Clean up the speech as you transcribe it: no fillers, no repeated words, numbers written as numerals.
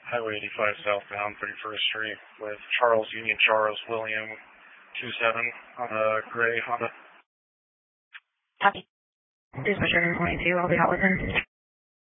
Highway 85 southbound 31st Street with Charles Union Charles William 27 on a gray Honda. Copy. Dispatcher 22, I'll be out with him.